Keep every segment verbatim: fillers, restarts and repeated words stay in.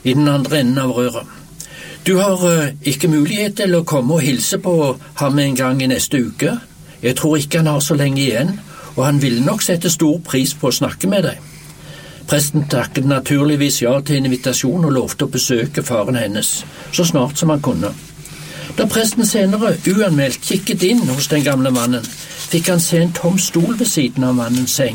i den andre enden av røret. Du har uh, ikke mulighet til å komme og hilse på ham en gang i neste uke. Jeg tror ikke han har så lenge igjen, og han ville nok sette stor pris på å snakke med deg. Presten takket naturligvis ja til invitasjon og lovte å besøke faren hennes, så snart som han kunne. Da presten senere uanmeldt kikket inn hos den gamle mannen, fikk han se en tom stol ved siden av mannens seng.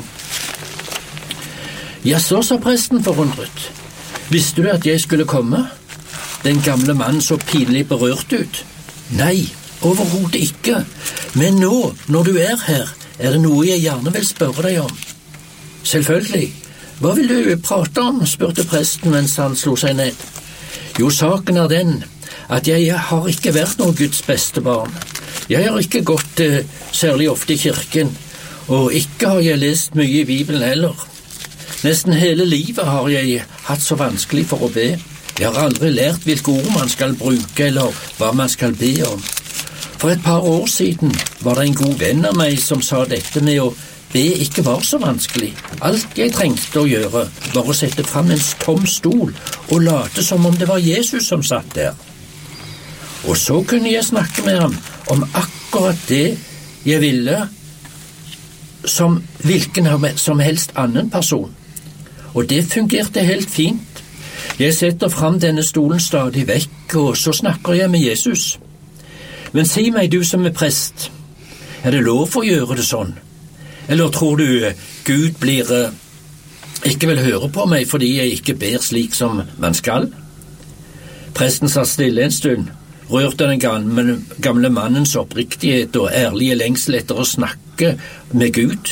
«Jaså», sa presten forundret. «Visste du at jeg skulle komme?» Den gamle mannen så pinlig berørt ut. «Nei, overhodet ikke. Men nå, når du er her, er det noe jeg gjerne vil spørre deg om.» «Selvfølgelig. Hva vil du prate om?» spurte presten mens han slo seg ned. «Jo, saken er den at jeg har ikke vært noe Guds beste barn. Jeg har ikke gått eh, særlig ofte i kirken, og ikke har jeg lest mye i Bibelen heller. Nesten hele livet har jeg hatt så vanskelig for å be. Jeg har aldri lært hvilke ord man skal bruke eller hva man skal be om. For et par år siden var det en god venn av meg som sa dette med å be ikke var så vanskelig. Alt jeg trengte å gjøre var å sette fram en tom stol og late som om det var Jesus som satt der. Og så kunne jeg snakke med ham om akkurat det jeg ville som hvilken som helst annen person. Og det fungerte helt fint. Jeg setter fram denne stolen stadig vekk, og så snakker jeg med Jesus. Men si meg, du som er prest, er det lov å gjøre det sånn? Eller tror du Gud blir ikke vil høre på meg fordi jeg ikke ber slik som man skal? Presten satt stille en stund, rørte den gamle, gamle mannens oppriktighet og ærlige lengsel etter å snakke med Gud.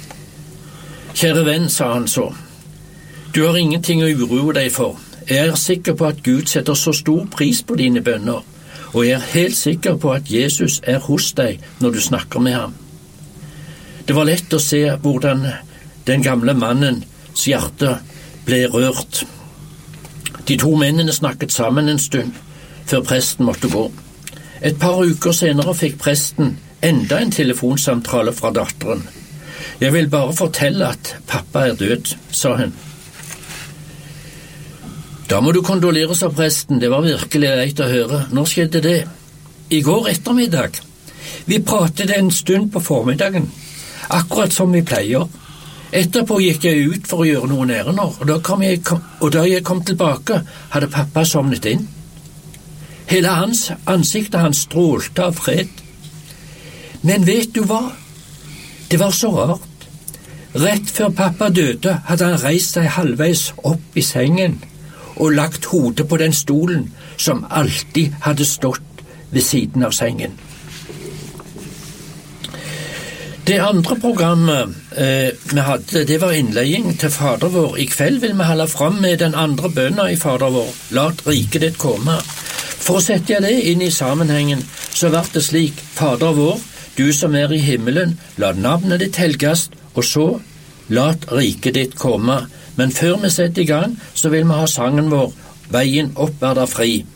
Kjære venn, sa han så, du har ingenting å uroe deg for. Jeg er sikker på at Gud setter så stor pris på dine bønner, og jeg er helt sikker på at Jesus er hos deg når du snakker med ham. Det var lett å se hvordan den gamle mannens hjerte ble rørt. De to mennene snakket sammen en stund, før presten måtte gå. Et par uker senere fikk presten enda en telefonsamtale fra datteren. Jeg vil bare fortelle at pappa er død, sa hun. Da må du kondolere, sa presten. Det var virkelig leit å høre. Når skjedde det? I går ettermiddag. Vi pratet en stund på formiddagen, akkurat som vi pleier. Etterpå gikk jeg ut for å gjøre noen ærender, og da, kom jeg, og da jeg kom tilbake, hadde pappa sovnet inn. Hele hans ansiktet hans strålte av fred. Men vet du hva? Det var så rart. Rett før pappa døde, hadde han reist seg halvveis opp i sengen og lagt hodet på den stolen som alltid hadde stått ved siden av sengen. Det andre programmet eh, vi hadde, det var innledning til Fader vår. I kveld vil vi holde fram med den andre bønna i Fader vår. Lat riket ditt komme. For å sette det inn i sammenhengen, så var det slik: Fader vår, du som er i himmelen, la navnet ditt helgast, og så lat riket ditt komme. Men før vi setter i gang, så vil vi ha sangen vår, Veien opp er der fri.